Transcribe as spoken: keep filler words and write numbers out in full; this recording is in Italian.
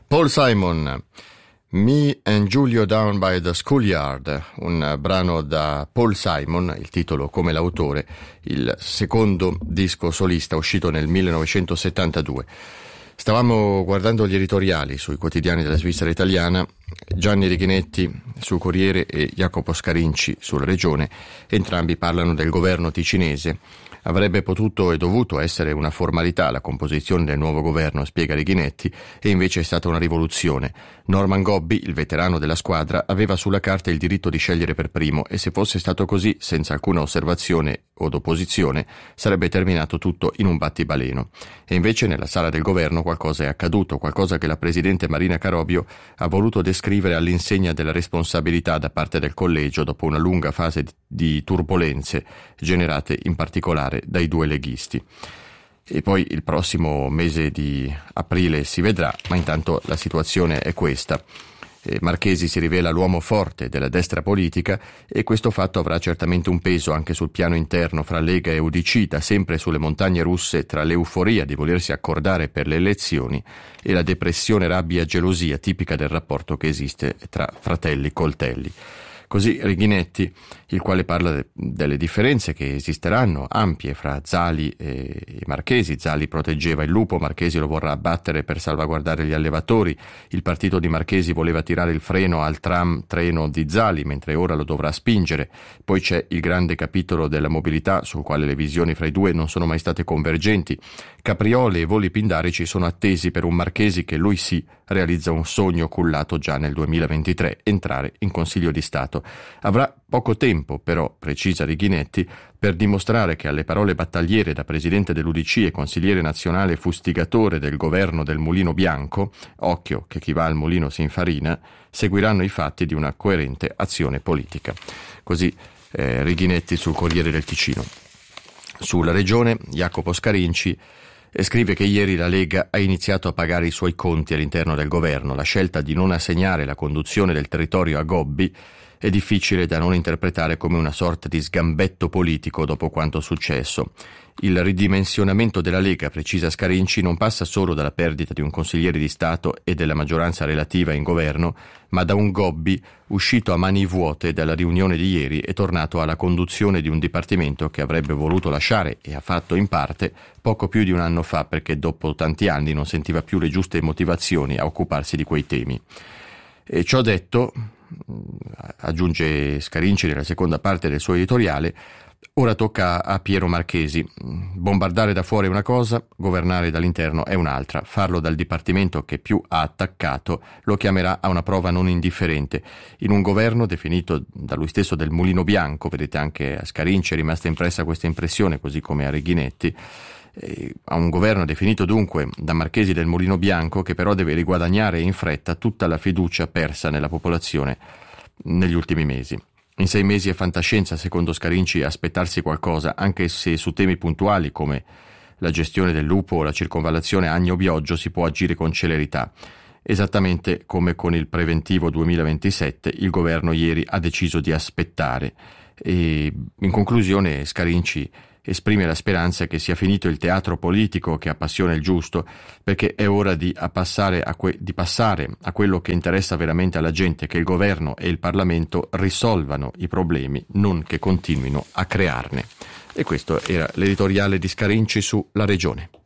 Paul Simon, Me and Giulio Down by the Schoolyard, un brano da Paul Simon, il titolo come l'autore, il secondo disco solista uscito nel millenovecentosettantadue. Stavamo guardando gli editoriali sui quotidiani della Svizzera italiana, Gianni Righinetti sul Corriere e Jacopo Scarinci sulla Regione, entrambi parlano del governo ticinese. Avrebbe potuto e dovuto essere una formalità la composizione del nuovo governo, spiega Righinetti, e invece è stata una rivoluzione. Norman Gobbi, il veterano della squadra, aveva sulla carta il diritto di scegliere per primo e se fosse stato così, senza alcuna osservazione o d'opposizione, sarebbe terminato tutto in un battibaleno. E invece nella sala del governo qualcosa è accaduto, qualcosa che la presidente Marina Carobio ha voluto descrivere all'insegna della responsabilità da parte del collegio dopo una lunga fase di turbolenze generate in particolare dai due leghisti. E poi il prossimo mese di aprile si vedrà, ma intanto la situazione è questa. Marchesi si rivela l'uomo forte della destra politica e questo fatto avrà certamente un peso anche sul piano interno fra Lega e U D C, da sempre sulle montagne russe tra l'euforia di volersi accordare per le elezioni e la depressione, rabbia e gelosia tipica del rapporto che esiste tra fratelli coltelli. Così Righinetti, il quale parla de- delle differenze che esisteranno ampie fra Zali e Marchesi. Zali proteggeva il lupo, Marchesi lo vorrà abbattere per salvaguardare gli allevatori, il partito di Marchesi voleva tirare il freno al tram treno di Zali, mentre ora lo dovrà spingere. Poi c'è il grande capitolo della mobilità, sul quale le visioni fra i due non sono mai state convergenti. Capriole e voli pindarici sono attesi per un Marchesi che lui sì realizza un sogno cullato già nel duemilaventitré, entrare in Consiglio di Stato. Avrà poco tempo, però, precisa Righinetti, per dimostrare che alle parole battagliere da presidente dell'U D C e consigliere nazionale fustigatore del governo del Mulino Bianco, occhio che chi va al mulino si infarina, seguiranno i fatti di una coerente azione politica. Così eh, Righinetti sul Corriere del Ticino. Sulla Regione, Jacopo Scarinci e scrive che ieri la Lega ha iniziato a pagare i suoi conti all'interno del governo. La scelta di non assegnare la conduzione del territorio a Gobbi è difficile da non interpretare come una sorta di sgambetto politico dopo quanto successo. Il ridimensionamento della Lega, precisa Scarinci, non passa solo dalla perdita di un consigliere di Stato e della maggioranza relativa in governo, ma da un Gobbi uscito a mani vuote dalla riunione di ieri e tornato alla conduzione di un dipartimento che avrebbe voluto lasciare, e ha fatto in parte, poco più di un anno fa perché dopo tanti anni non sentiva più le giuste motivazioni a occuparsi di quei temi. E ciò detto, aggiunge Scarinci nella seconda parte del suo editoriale, ora tocca a Piero Marchesi. Bombardare da fuori è una cosa, governare dall'interno è un'altra. Farlo dal dipartimento che più ha attaccato lo chiamerà a una prova non indifferente. In un governo definito da lui stesso del Mulino Bianco, vedete anche a Scarinci è rimasta impressa questa impressione, così come a Righinetti, a un governo definito dunque da Marchesi del Mulino Bianco, che però deve riguadagnare in fretta tutta la fiducia persa nella popolazione negli ultimi mesi. In sei mesi è fantascienza, secondo Scarinci, aspettarsi qualcosa, anche se su temi puntuali come la gestione del lupo o la circonvallazione Agno-Bioggio si può agire con celerità. Esattamente come con il preventivo duemilaventisette, il governo ieri ha deciso di aspettare. E in conclusione Scarinci esprime la speranza che sia finito il teatro politico che appassiona il giusto, perché è ora di, a passare, a que- di passare a quello che interessa veramente alla gente, che il governo e il Parlamento risolvano i problemi, non che continuino a crearne. E questo era l'editoriale di Scarinci su La Regione.